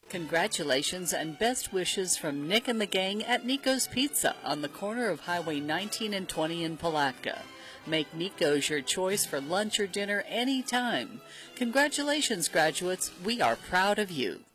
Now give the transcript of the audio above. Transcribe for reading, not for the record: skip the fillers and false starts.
Congratulations and best wishes from Nick and the gang at Nico's Pizza on the corner of Highway 19 and 20 in Palatka. Make Nico's your choice for lunch or dinner anytime. Congratulations, graduates. We are proud of you.